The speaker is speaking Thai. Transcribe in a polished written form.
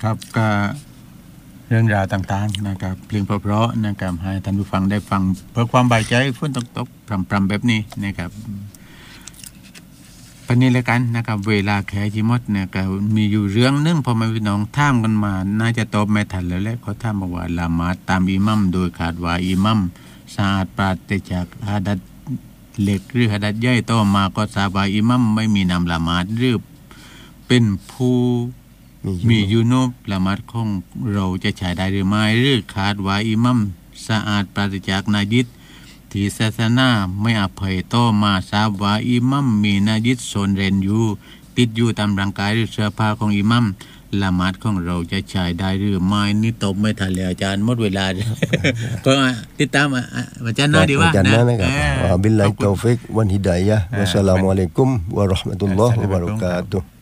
ครับก็เรื่องราวต่างๆนะครับเพลงเพราะๆนะครับให้ท่านผู้ฟังได้ฟังเพื่อความสบายใจฝนตกๆพรำๆแบบนี้นะครับปานนี้แล้วกันนะครับเวลาแค่จิหมดเนี่ยก็มีอยู่เรื่องนึงพอมาพี่น้องถามกันมาน่าจะตอบไม่ทันแล้วแหละเขาถามบอกว่าละหมาดตามอิหมัมโดยขาดว่าอิหมัมสะอาดปราศจากหะดัษเล็กหรือหะดัษใหญ่ต่อมาก็ทราบว่าอิหมัมไม่มีนำละหมาดหรือเป็นผู้มียูนุบละหมาดของเราจะใช้ได้หรือไม่หรือขาดว่าอิหมัมสะอาดปราศจากนาจิสที่ศาสนาไม่อภัยต่อมาทราบว่าอิหมัมมีนาจิสโซนเรนอยู่ติดอยู่ตามร่างกายหรือเสื้อผ้าของอิหมัมละหมาดของเราจะใช้ได้หรือไม่นี่ตบไม่ทันเลยอาจารย์หมดเวลาก็ติดตามอาจารย์น้อยดีว่านะครับบิลลาฮิตตอฟิกวันฮิดายะฮ์วัสสลามุอะลัยกุมวะเราะห์มะตุลลอฮ์วะบะเราะกาตุฮ์